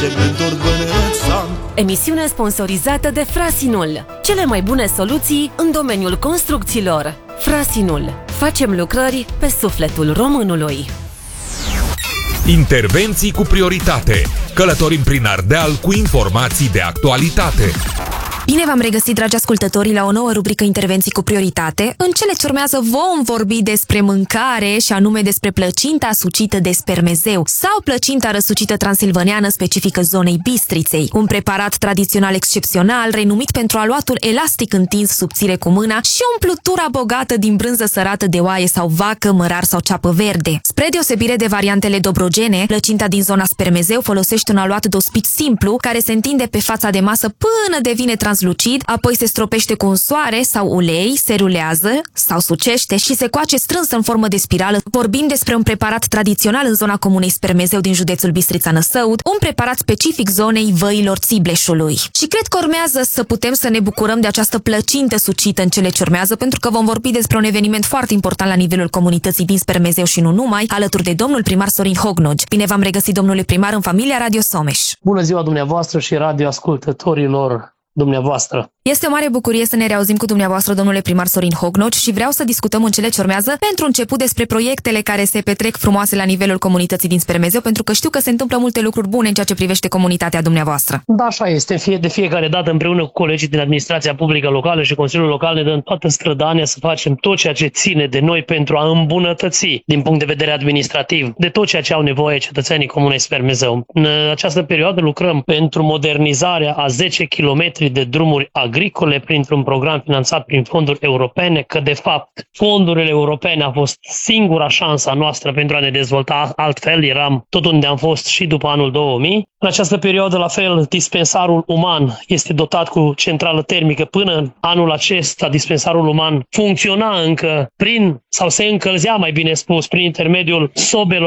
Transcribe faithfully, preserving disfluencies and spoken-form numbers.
Emisiune sponsorizată de Frasinul. Cele mai bune soluții în domeniul construcțiilor. Frasinul. Facem lucrări pe sufletul românului. Intervenții cu prioritate. Călătorim prin Ardeal cu informații de actualitate. Bine v-am regăsit, dragi ascultători, la o nouă rubrică Intervenții cu prioritate. În cele ce urmează vom vorbi despre mâncare și anume despre plăcinta sucită de spermezeu sau plăcinta răsucită transilvaneană specifică zonei Bistriței, un preparat tradițional excepțional, renumit pentru aluatul elastic întins subțire cu mâna și umplutura bogată din brânză sărată de oaie sau vacă, mărar sau ceapă verde. Spre deosebire de variantele dobrogene, plăcinta din zona spermezeu folosește un aluat dospit simplu care se întinde pe fața de masă până devine translucid, apoi se stropește cu un soare sau ulei, se rulează sau sucește și se coace strâns în formă de spirală. Vorbim despre un preparat tradițional în zona comunei Spermezeu din județul Bistrița-Năsăud, un preparat specific zonei Văilor Țibleșului. Și cred că urmează să putem să ne bucurăm de această plăcintă sucită în cele ce urmează, pentru că vom vorbi despre un eveniment foarte important la nivelul comunității din Spermezeu și nu numai, alături de domnul primar Sorin Hognogi. Bine v-am regăsit, domnule primar, în familia Radio Someș. Bună ziua dumneavoastră și radioascultătorilor dumneavoastră. Este o mare bucurie să ne reauzim cu dumneavoastră, domnule primar Sorin Hognogi, și vreau să discutăm în cele ce urmează, pentru început, despre proiectele care se petrec frumoase la nivelul comunității din Spermezeu, pentru că știu că se întâmplă multe lucruri bune în ceea ce privește comunitatea dumneavoastră. Da, așa este. Fie de fiecare dată, împreună cu colegii din administrația publică locală și Consiliul Local, ne dăm toată strădania să facem tot ceea ce ține de noi pentru a îmbunătăți, din punct de vedere administrativ, de tot ceea ce au nevoie cetățenii comunei Spermezeu. În această perioadă lucrăm pentru modernizarea a zece kilometri de drumuri agricole printr-un program finanțat prin fonduri europene, că de fapt fondurile europene a fost singura șansă a noastră pentru a ne dezvolta, altfel eram tot unde am fost și după anul două mii. În această perioadă, la fel, dispensarul uman este dotat cu centrală termică. Până în anul acesta, dispensarul uman funcționa încă prin, sau se încălzea, mai bine spus, prin intermediul sobelor